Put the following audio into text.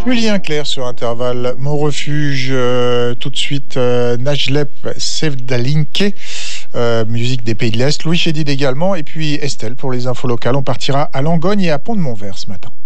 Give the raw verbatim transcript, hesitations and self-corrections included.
Julien Clerc sur Intervalle, Mon Refuge, euh, tout de suite euh, Najlep Sevdalinke, euh, musique des Pays de l'Est, Louis Chédid également, et puis Estelle pour les infos locales. On partira à Langogne et à Pont-de-Montvert ce matin.